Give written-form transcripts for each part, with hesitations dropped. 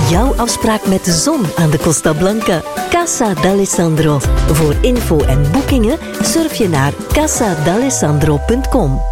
Jouw afspraak met de zon aan de Costa Blanca. Casa d'Alessandro. Voor info en boekingen surf je naar casadalessandro.com.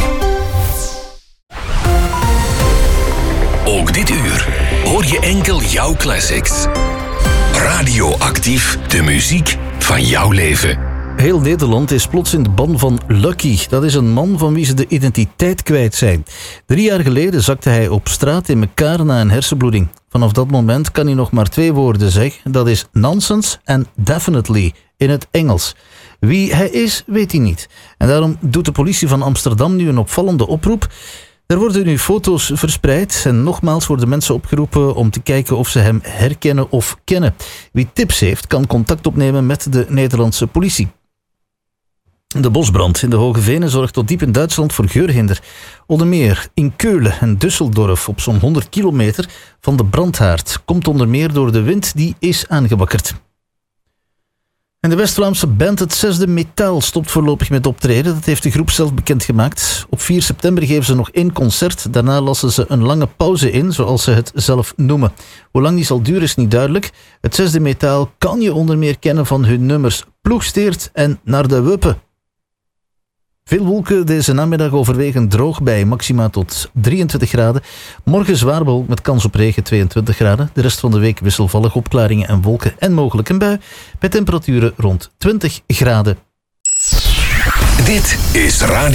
Ook dit uur hoor je enkel jouw classics. Radioactief, de muziek van jouw leven. Heel Nederland is plots in de ban van Lucky. Dat is een man van wie ze de identiteit kwijt zijn. 3 jaar geleden zakte hij op straat in elkaar na een hersenbloeding. Vanaf dat moment kan hij nog maar 2 woorden zeggen. Dat is nonsense en definitely in het Engels. Wie hij is, weet hij niet. En daarom doet de politie van Amsterdam nu een opvallende oproep. Er worden nu foto's verspreid en nogmaals worden mensen opgeroepen om te kijken of ze hem herkennen of kennen. Wie tips heeft, kan contact opnemen met de Nederlandse politie. De bosbrand in de Hoge Venen zorgt tot diep in Duitsland voor geurhinder. Onder meer in Keulen en Düsseldorf op zo'n 100 kilometer van de brandhaard. Komt onder meer door de wind die is aangewakkerd. En de West-Vlaamse band Het Zesde Metaal stopt voorlopig met optreden. Dat heeft de groep zelf bekendgemaakt. Op 4 september geven ze nog 1 concert. Daarna lassen ze een lange pauze in, zoals ze het zelf noemen. Hoe lang die zal duren is niet duidelijk. Het Zesde Metaal kan je onder meer kennen van hun nummers Ploegsteert en Naar de Wuppen. Veel wolken deze namiddag, overwegend droog bij maxima tot 23 graden. Morgen zwaar bewolkt met kans op regen 22 graden. De rest van de week wisselvallig opklaringen en wolken en mogelijk een bui. Bij temperaturen rond 20 graden. Dit is Radio